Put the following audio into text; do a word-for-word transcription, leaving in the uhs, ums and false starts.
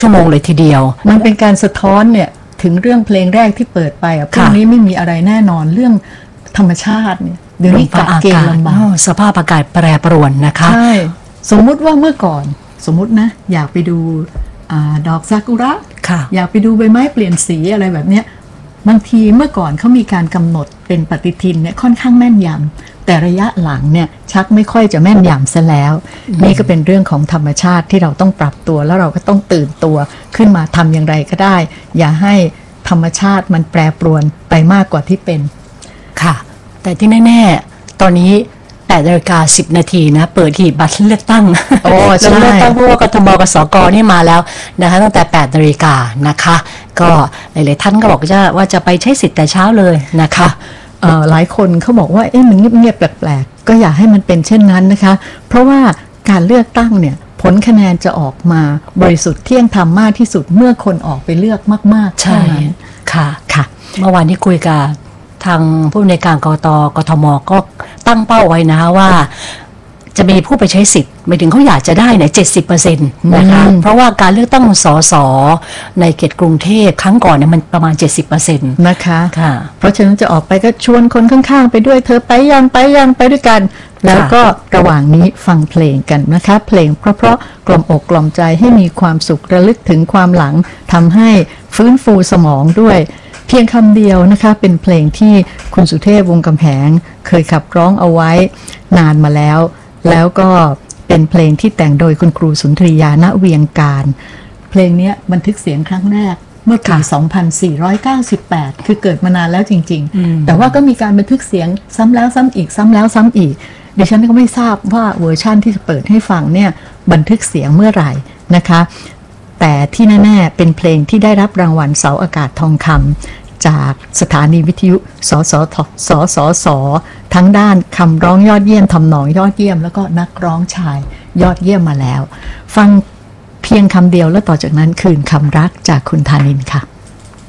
ชั่วโมงเลยทีเดียวมันเป็นการสะท้อนเนี่ยถึงเรื่องเพลงแรกที่เปิดไปอ่ะพวกนี้ไม่มีอะไรแน่นอนเรื่องธรรมชาติเนี่ยเดี๋ยวนี้กะเกณฑ์ลำบากสภาพอากาศแปรปรวนนะคะใช่สมมุติว่าเมื่อก่อนสมมุตินะอยากไปดูดอกซากุระอยากไปดูใบไม้เปลี่ยนสีอะไรแบบเนี้ยบางทีเมื่อก่อนเขามีการกำหนดเป็นปฏิทินเนี่ยค่อนข้างแม่นยำแต่ระยะหลังเนี่ยชักไม่ค่อยจะแม่นยำซะแล้วนี่ก็เป็นเรื่องของธรรมชาติที่เราต้องปรับตัวแล้วเราก็ต้องตื่นตัวขึ้นมาทำอย่างไรก็ได้อย่าให้ธรรมชาติมันแปรปรวนไปมากกว่าที่เป็นค่ะแต่ที่แน่ๆตอนนี้แปดนาฬิกาสิบนาทีนะเปิดหีบบัตรเลือกตั้งโอ้ใช่เลือกตั้งผู้ว่ากทมกสกนี่มาแล้วนะคะตั้งแต่แปดนาฬิกานะคะก็หลายๆท่านก็บอกจะว่าจะไปใช้สิทธิ์แต่เช้าเลยนะคะหลายคนเขาบอกว่าเอ๊ะมันเงียบๆแปลกๆก็อย่าให้มันเป็นเช่นนั้นนะคะเพราะว่าการเลือกตั้งเนี่ยผลคะแนนจะออกมาบริสุทธิ์เที่ยงธรรมมากที่สุดเมื่อคนออกไปเลือกมากๆใช่ค่ะค่ะเมื่อวานที่คุยกับทางผู้ในการกตกทมก็ตั้งเป้าไว้นะคะว่าจะมีผู้ไปใช้สิทธิ์หมายถึงเขาอยากจะได้เนี่ยเจ็ดสิบเปอร์เซ็นต์นะคะเพราะว่าการเลือกตั้งสสในเขตกรุงเทพครั้งก่อนเนี่ยมันประมาณ เจ็ดสิบเปอร์เซ็นต์นะคะค่ะเพราะฉะนั้นจะออกไปก็ชวนคนข้างๆไปด้วยเธอไปยังไปยังไปด้วยกันแล้วก็ระหว่างนี้ฟังเพลงกันนะคะเพลงเพราะๆกล่อมอกกล่อมใจให้มีความสุขระลึกถึงความหลังทำให้ฟื้นฟูสมองด้วยเพียงคำเดียวนะคะเป็นเพลงที่คุณสุเทพวงศ์กำแหงเคยขับร้องเอาไว้นานมาแล้วแล้วก็เป็นเพลงที่แต่งโดยคุณครูสุนทรียาณเวียงการเพลงนี้บันทึกเสียงครั้งแรกเมื่อปีสองพันสี่ร้อยเก้าสิบแปดคือเกิดมานานแล้วจริงๆแต่ว่าก็มีการบันทึกเสียงซ้ำแล้วซ้ำอีกซ้ำแล้วซ้ำอีกดิฉันก็ไม่ทราบว่าเวอร์ชั่นที่จะเปิดให้ฟังเนี่ยบันทึกเสียงเมื่อไหร่นะคะแต่ที่แน่ๆเป็นเพลงที่ได้รับรางวัลเสาอากาศทองคำจากสถานีวิทยุสสทสสสทั้งด้านคำร้องยอดเยี่ยมทำนองยอดเยี่ยมแล้วก็นักร้องชายยอดเยี่ยมมาแล้วฟังเพียงคำเดียวแล้วต่อจากนั้นคืนคำรักจากคุณธานินทร์ค่ะ